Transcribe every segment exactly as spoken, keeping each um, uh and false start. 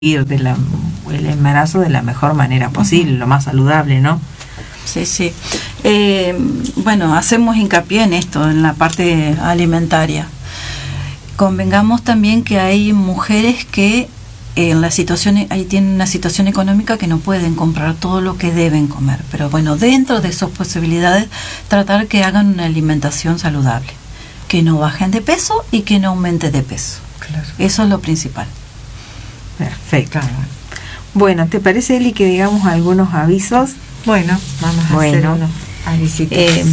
ir de la, el embarazo de la mejor manera posible, uh-huh. lo más saludable, ¿no? Sí, sí. Eh, bueno, hacemos hincapié en esto, en la parte alimentaria. Convengamos también que hay mujeres que eh, en la situación, ahí tienen una situación económica que no pueden comprar todo lo que deben comer, pero bueno, dentro de esas posibilidades, tratar que hagan una alimentación saludable, que no bajen de peso y que no aumente de peso. Claro. Eso es lo principal. Perfecto. Bueno, ¿te parece, Eli, que digamos algunos avisos? Bueno, vamos a bueno, hacer unos avisitos. Eh,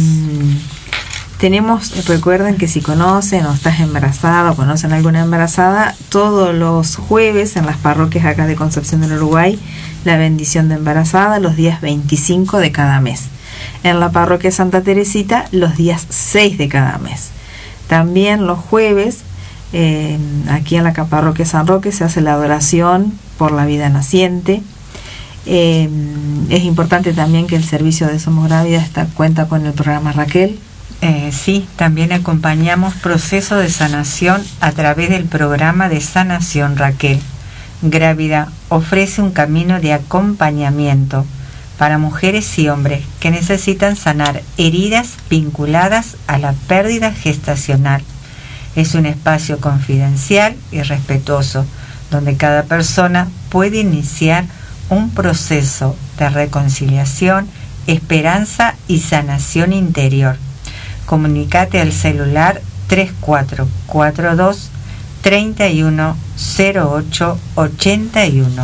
tenemos, recuerden que si conocen o estás embarazada o conocen a alguna embarazada, todos los jueves en las parroquias acá de Concepción del Uruguay, la bendición de embarazada los días veinticinco de cada mes. En la parroquia Santa Teresita los días seis de cada mes. También los jueves, eh, aquí en la parroquia San Roque se hace la adoración por la vida naciente. Eh, es importante también que el servicio de Somos Grávidas está, cuenta con el programa Raquel. Eh, sí, también acompañamos proceso de sanación a través del programa de sanación Raquel. Grávida ofrece un camino de acompañamiento para mujeres y hombres que necesitan sanar heridas vinculadas a la pérdida gestacional. Es un espacio confidencial y respetuoso, donde cada persona puede iniciar un proceso de reconciliación, esperanza y sanación interior. Comunícate al celular tres cuatro cuatro dos, tres uno cero ocho, ocho uno.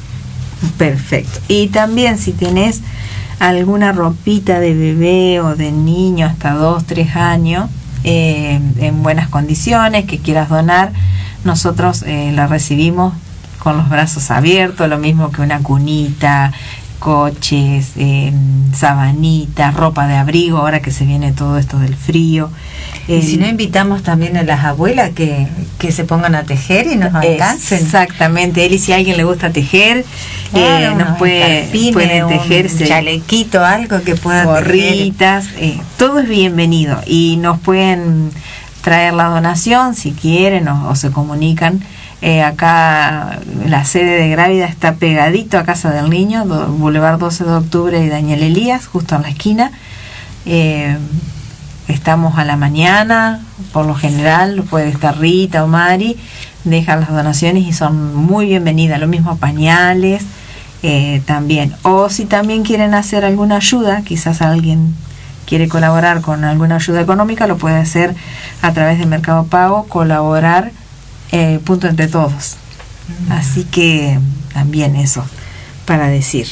Perfecto. Y también si tenés alguna ropita de bebé o de niño hasta dos, tres años eh, en buenas condiciones que quieras donar, nosotros eh, la recibimos con los brazos abiertos, lo mismo que una cunita, coches, eh, sabanitas, ropa de abrigo, ahora que se viene todo esto del frío. Y eh, si no, invitamos también a las abuelas que, que se pongan a tejer y nos alcancen. Exactamente, Eli, si a alguien le gusta tejer, claro, eh, nos puede, pueden tejerse un chalequito, algo que pueda gorritas, eh, todo es bienvenido y nos pueden traer la donación si quieren o, o se comunican. Eh, acá la sede de Grávida está pegadito a Casa del Niño, do, Boulevard doce de octubre y Daniel Elías, justo en la esquina. Eh, estamos a la mañana, por lo general puede estar Rita o Mari, dejan las donaciones y son muy bienvenidas, lo mismo pañales eh, también. O si también quieren hacer alguna ayuda, quizás alguien quiere colaborar con alguna ayuda económica, lo puede hacer a través de Mercado Pago, colaborar Eh, punto entre todos. Mm. Así que también eso para decir.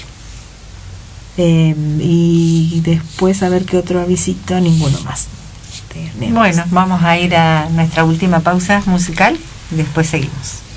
Eh, y después a ver qué otro avisito, ninguno más. Tenemos. Bueno, vamos a ir a nuestra última pausa musical y después seguimos.